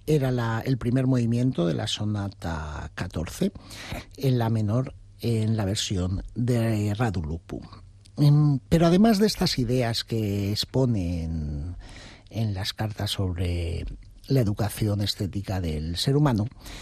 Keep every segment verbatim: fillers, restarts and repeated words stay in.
era la, el primer movimiento de la sonata catorce, en la menor, en la versión de Radu Lupu. Pero además de estas ideas que expone en, en las cartas sobre la educación estética del ser humano,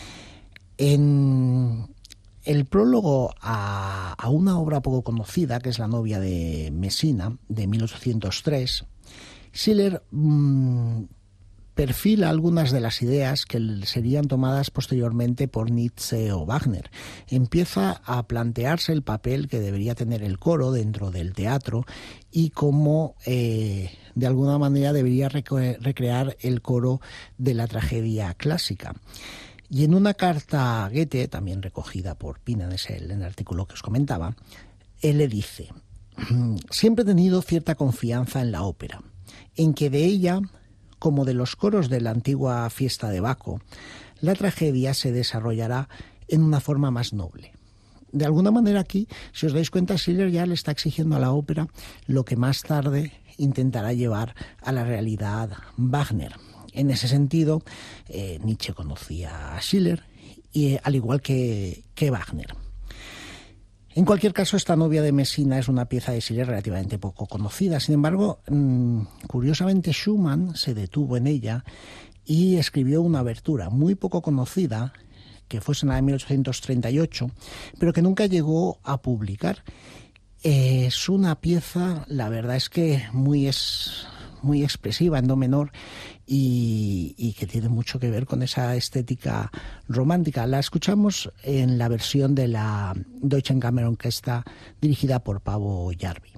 en el prólogo a, a una obra poco conocida, que es La novia de Messina, de mil ochocientos tres, Schiller mmm, perfila algunas de las ideas que serían tomadas posteriormente por Nietzsche o Wagner. Empieza a plantearse el papel que debería tener el coro dentro del teatro y cómo, eh, de alguna manera, debería recre- recrear el coro de la tragedia clásica. Y en una carta a Goethe, también recogida por Pina en, ese, en el artículo que os comentaba, él le dice: siempre he tenido cierta confianza en la ópera, en que de ella, como de los coros de la antigua fiesta de Baco, la tragedia se desarrollará en una forma más noble. De alguna manera aquí, si os dais cuenta, Schiller ya le está exigiendo a la ópera lo que más tarde intentará llevar a la realidad Wagner. En ese sentido, eh, Nietzsche conocía a Schiller, y, eh, al igual que, que Wagner. En cualquier caso, esta novia de Messina es una pieza de Schiller relativamente poco conocida. Sin embargo, mmm, curiosamente Schumann se detuvo en ella y escribió una abertura muy poco conocida, que fue en la de mil ochocientos treinta y ocho, pero que nunca llegó a publicar. Eh, es una pieza, la verdad es que muy, es, muy expresiva en do menor, Y, y que tiene mucho que ver con esa estética romántica. La escuchamos en la versión de la Deutsche Kammerorchester dirigida por Paavo Järvi.